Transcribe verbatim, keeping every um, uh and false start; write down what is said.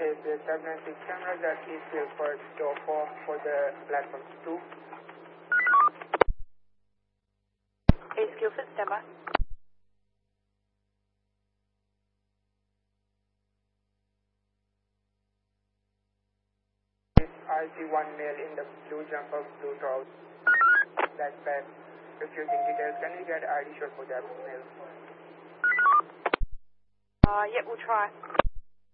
place the seven nine six cameras at Eastfield for door four for the platform two. Eastfield for standby. I see one male in the blue jumper, blue trouser, backpack, refusing details. Can we get I D shot for that male? Uh, yeah, we'll try.